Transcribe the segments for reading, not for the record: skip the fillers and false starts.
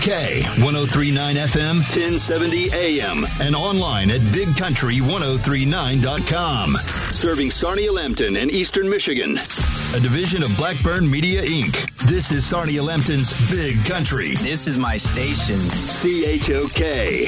K1039 FM, 1070 AM, and online at bigcountry1039.com. Serving Sarnia-Lambton and Eastern Michigan. A division of Blackburn Media, Inc. This is Sarnia-Lambton's Big Country. This is my station. CHOK.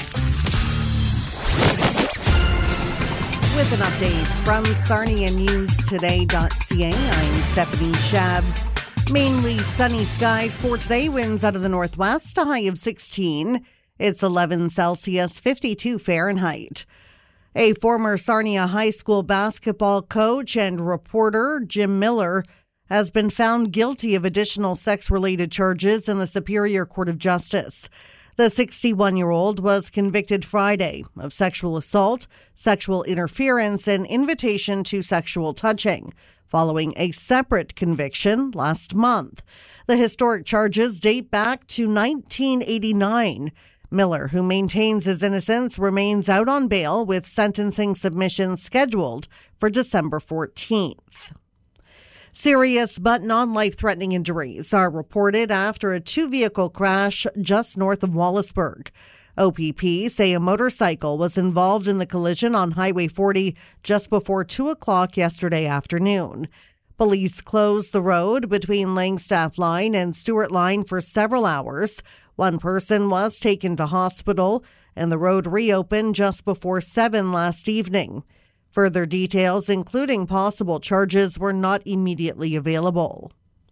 With an update from SarniaNewsToday.ca, I'm Stephanie Shabs. Mainly sunny skies for today. Winds out of the northwest, a high of 16. It's 11 Celsius, 52 Fahrenheit. A former Sarnia High School basketball coach and reporter, Jim Miller, has been found guilty of additional sex-related charges in the Superior Court of Justice. The 61-year-old was convicted Friday of sexual assault, sexual interference, and invitation to sexual touching, following a separate conviction last month. The historic charges date back to 1989. Miller, who maintains his innocence, remains out on bail with sentencing submissions scheduled for December 14th. Serious but non-life-threatening injuries are reported after a two-vehicle crash just north of Wallaceburg. OPP say a motorcycle was involved in the collision on Highway 40 just before 2 o'clock yesterday afternoon. Police closed the road between Langstaff Line and Stewart Line for several hours. One person was taken to hospital, and the road reopened just before 7 last evening. Further details, including possible charges, were not immediately available.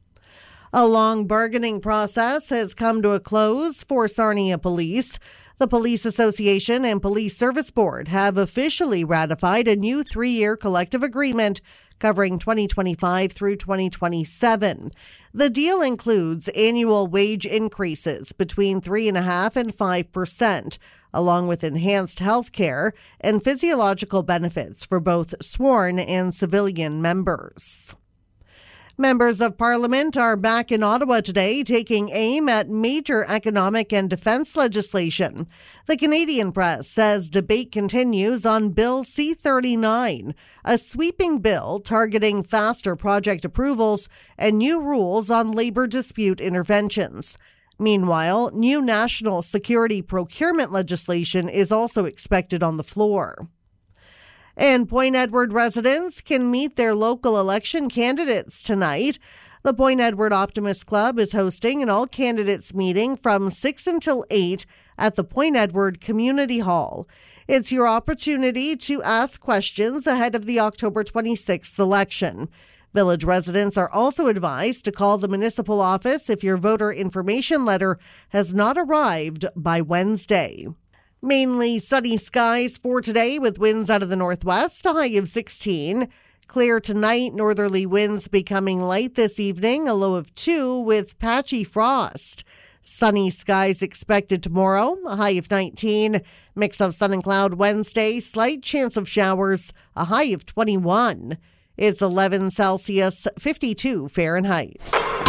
A long bargaining process has come to a close for Sarnia Police. The Police Association and Police Service Board have officially ratified a new 3-year collective agreement covering 2025 through 2027. The deal includes annual wage increases between 3.5% and 5%, along with enhanced health care and physiological benefits for both sworn and civilian members. Members of Parliament are back in Ottawa today, taking aim at major economic and defence legislation. The Canadian Press says debate continues on Bill C-39, a sweeping bill targeting faster project approvals and new rules on labour dispute interventions. Meanwhile, new national security procurement legislation is also expected on the floor. And Point Edward residents can meet their local election candidates tonight. The Point Edward Optimist Club is hosting an all-candidates meeting from 6 until 8 at the Point Edward Community Hall. It's your opportunity to ask questions ahead of the October 26th election. Village residents are also advised to call the municipal office if your voter information letter has not arrived by Wednesday. Mainly sunny skies for today with winds out of the northwest, a high of 16. Clear tonight, northerly winds becoming light this evening, a low of 2 with patchy frost. Sunny skies expected tomorrow, a high of 19. Mix of sun and cloud Wednesday, slight chance of showers, a high of 21. It's 11 Celsius, 52 Fahrenheit.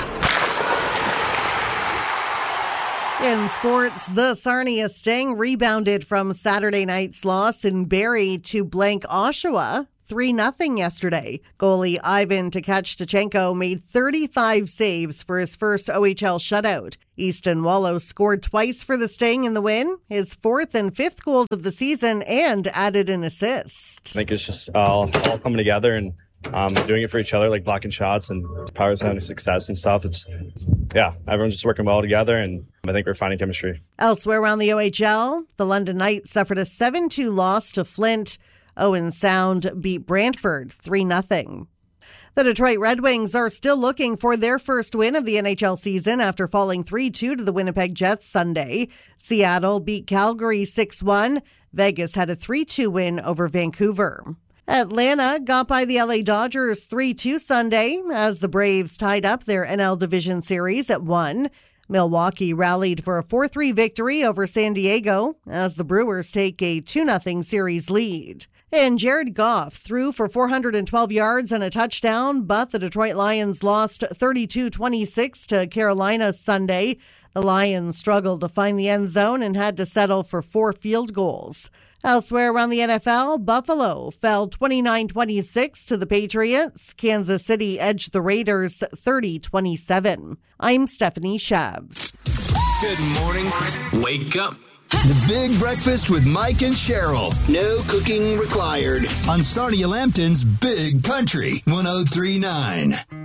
In sports, the Sarnia Sting rebounded from Saturday night's loss in Barrie to blank Oshawa 3-0 yesterday. Goalie Ivan Tkachchenko made 35 saves for his first OHL shutout. Easton Wallow scored twice for the Sting in the win, his 4th and 5th goals of the season, and added an assist. I think it's just all coming together and doing it for each other, like blocking shots and power signing success and stuff. Everyone's just working well together, and I think we're finding chemistry. Elsewhere around the OHL, the London Knights suffered a 7-2 loss to Flint. Owen Sound beat Brantford 3-0. The Detroit Red Wings are still looking for their first win of the NHL season after falling 3-2 to the Winnipeg Jets Sunday. Seattle beat Calgary 6-1. Vegas had a 3-2 win over Vancouver. Atlanta got by the LA Dodgers 3-2 Sunday as the Braves tied up their NL Division Series at 1. Milwaukee rallied for a 4-3 victory over San Diego as the Brewers take a 2-0 series lead. And Jared Goff threw for 412 yards and a touchdown, but the Detroit Lions lost 32-26 to Carolina Sunday. The Lions struggled to find the end zone and had to settle for 4 field goals. Elsewhere around the NFL, Buffalo fell 29-26 to the Patriots. Kansas City edged the Raiders 30-27. I'm Stephanie Shabs. Good morning. Wake up. The Big Breakfast with Mike and Cheryl. No cooking required. On Sarnia Lambton's Big Country 103.9.